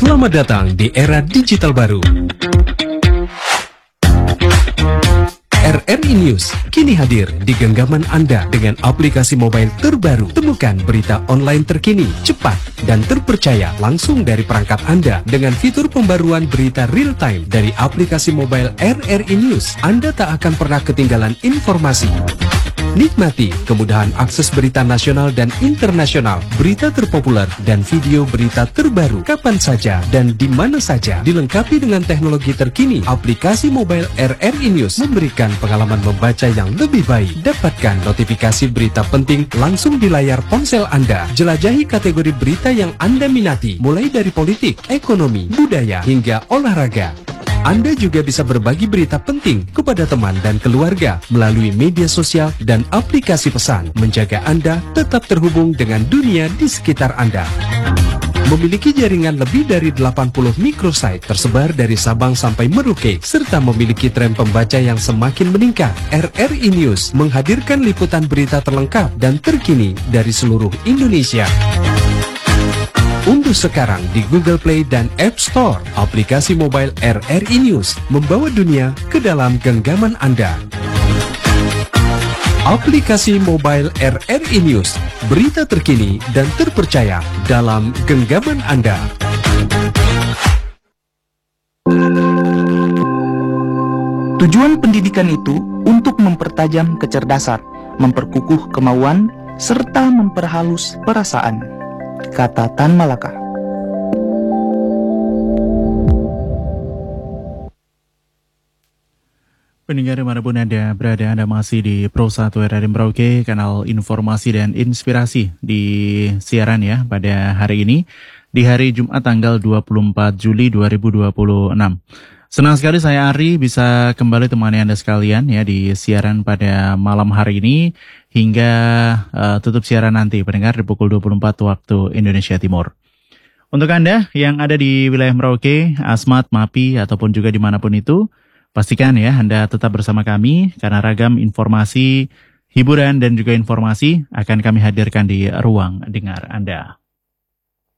Selamat datang di era digital baru. RRI News kini hadir di genggaman Anda dengan aplikasi mobile terbaru. Temukan berita online terkini, cepat, dan terpercaya langsung dari perangkat Anda dengan fitur pembaruan berita real time dari aplikasi mobile RRI News. Anda tak akan pernah ketinggalan informasi. Nikmati kemudahan akses berita nasional dan internasional, berita terpopuler, dan video berita terbaru kapan saja dan di mana saja. Dilengkapi dengan teknologi terkini, aplikasi mobile RRI News memberikan pengalaman membaca yang lebih baik. Dapatkan notifikasi berita penting langsung di layar ponsel Anda. Jelajahi kategori berita yang Anda minati, mulai dari politik, ekonomi, budaya, hingga olahraga. Anda juga bisa berbagi berita penting kepada teman dan keluarga melalui media sosial dan aplikasi pesan, menjaga Anda tetap terhubung dengan dunia di sekitar Anda. Memiliki jaringan lebih dari 80 microsite tersebar dari Sabang sampai Merauke, serta memiliki tren pembaca yang semakin meningkat. RRI News menghadirkan liputan berita terlengkap dan terkini dari seluruh Indonesia. Unduh sekarang di Google Play dan App Store aplikasi mobile RRI News, membawa dunia ke dalam genggaman Anda. Aplikasi mobile RRI News, berita terkini dan terpercaya dalam genggaman Anda. Tujuan pendidikan itu untuk mempertajam kecerdasan, memperkukuh kemauan, serta memperhalus perasaan. Kata Tan Malaka. Pendengar dimanapun Anda berada, Anda masih di Pro 1 RRI Merauke, kanal informasi dan inspirasi di siaran ya pada hari ini, di hari Jumat tanggal 24 Juli 2026. Senang sekali saya Ari bisa kembali temani Anda sekalian ya di siaran pada malam hari ini hingga tutup siaran nanti pendengar di pukul 24 waktu Indonesia Timur. Untuk Anda yang ada di wilayah Merauke, Asmat, Mapi ataupun juga dimanapun itu, pastikan ya Anda tetap bersama kami karena ragam informasi, hiburan dan juga informasi akan kami hadirkan di ruang dengar Anda.